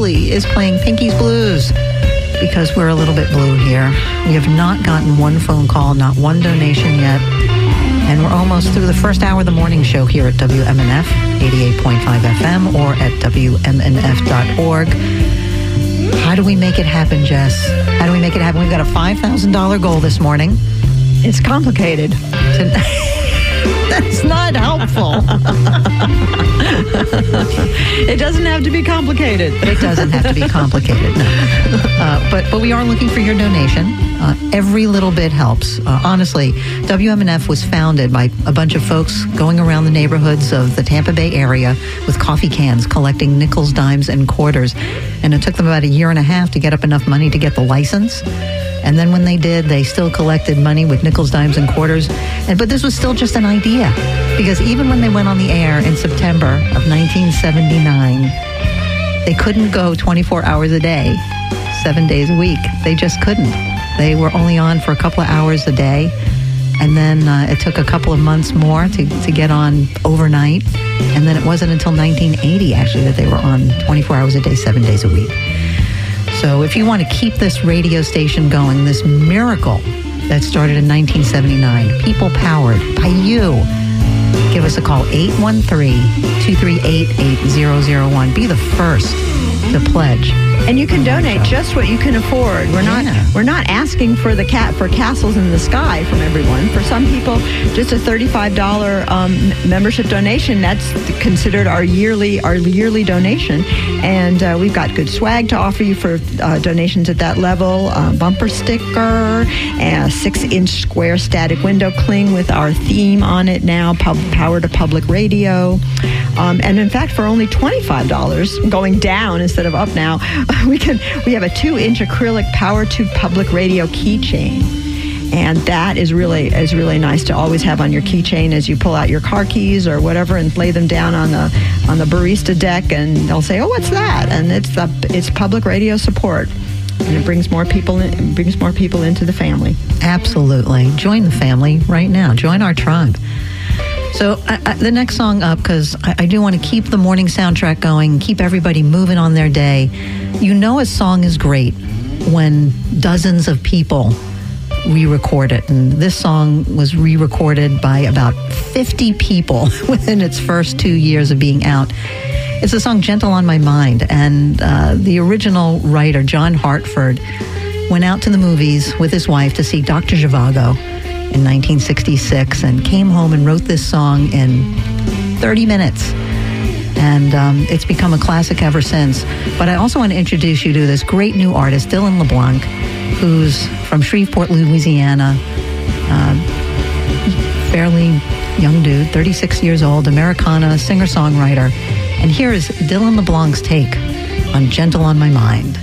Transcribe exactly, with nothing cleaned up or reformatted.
Julie is playing Pinky's Blues because we're a little bit blue here. We have not gotten one phone call, not one donation yet. And we're almost through the first hour of the morning show here at W M N F, eighty-eight point five F M, or at W M N F dot org. How do we make it happen, Jess? How do we make it happen? We've got a five thousand dollars goal this morning. It's complicated. That's not helpful. It doesn't have to be complicated. It doesn't have to be complicated, no. Uh, but, but we are looking for your donation. Uh, every little bit helps. Uh, honestly, W M N F was founded by a bunch of folks going around the neighborhoods of the Tampa Bay area with coffee cans, collecting nickels, dimes, and quarters. And it took them about a year and a half to get up enough money to get the license. And then when they did, they still collected money with nickels, dimes, and quarters. And but this was still just an idea. Because even when they went on the air in September of nineteen seventy-nine, they couldn't go twenty-four hours a day, seven days a week. They just couldn't. They were only on for a couple of hours a day. And then uh, it took a couple of months more to, to get on overnight. And then it wasn't until nineteen eighty, actually, that they were on twenty-four hours a day, seven days a week. So if you want to keep this radio station going, this miracle that started in nineteen seventy-nine, people powered by you, give us a call, eight one three, two three eight, eight zero zero one. Be the first to pledge. And you can donate just what you can afford. We're not Yeah. we're not asking for the cat for castles in the sky from everyone. For some people, just a thirty-five dollars um, membership donation, that's considered our yearly our yearly donation. And uh, we've got good swag to offer you for uh, donations at that level. Uh, bumper sticker, and a six-inch square static window cling with our theme on it now, pub, Power to Public Radio. Um, and in fact, for only twenty-five dollars, going down instead of up now, we can we have a two-inch acrylic Power to Public Radio keychain. And that is really is really nice to always have on your keychain as you pull out your car keys or whatever and lay them down on the on the barista deck, and they'll say, "Oh, what's that?" And it's the it's public radio support, and it brings more people in, it brings more people into the family. Absolutely. Join the family right now. Join our tribe. So I, I, the next song up, because I, I do want to keep the morning soundtrack going, keep everybody moving on their day. You know a song is great when dozens of people re-record it. And this song was re-recorded by about fifty people within its first two years of being out. It's the song Gentle on My Mind. And uh, the original writer, John Hartford, went out to the movies with his wife to see Doctor Zhivago in nineteen sixty-six and came home and wrote this song in thirty minutes. And um, it's become a classic ever since. But I also want to introduce you to this great new artist, Dylan LeBlanc, who's from Shreveport, Louisiana, uh, fairly young dude, thirty-six years old, Americana, singer-songwriter. And here is Dylan LeBlanc's take on Gentle on My Mind.